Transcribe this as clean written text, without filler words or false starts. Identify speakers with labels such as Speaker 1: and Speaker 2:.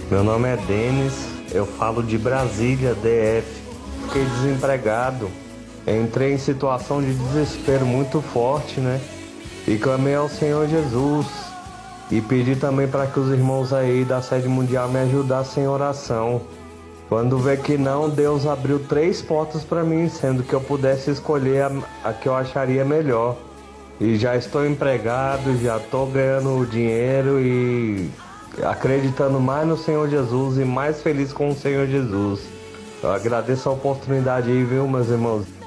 Speaker 1: Meu nome é Denis, eu falo de Brasília, DF. Fiquei desempregado, entrei em situação de desespero muito forte, né? E clamei ao Senhor Jesus e pedi também para que os irmãos aí da sede mundial me ajudassem em oração. Quando vê que não, Deus abriu três portas para mim, sendo que eu pudesse escolher a que eu acharia melhor. E já estou empregado, já estou ganhando dinheiro e acreditando mais no Senhor Jesus e mais feliz com o Senhor Jesus. Eu agradeço a oportunidade aí, viu, meus irmãos?